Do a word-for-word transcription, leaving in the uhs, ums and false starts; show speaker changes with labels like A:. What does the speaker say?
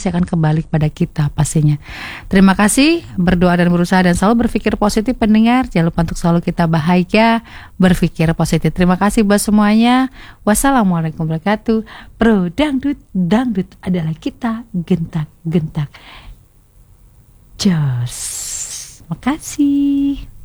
A: pasti akan kembali kepada kita pastinya. Terima kasih, berdoa dan berusaha dan selalu berpikir positif pendengar. Jangan lupa untuk selalu kita bahagia, berpikir positif. Terima kasih buat semuanya. Wassalamualaikum warahmatullahi wabarakatuh. Pro dangdut, dangdut adalah kita, gentak-gentak. Jos. Makasih.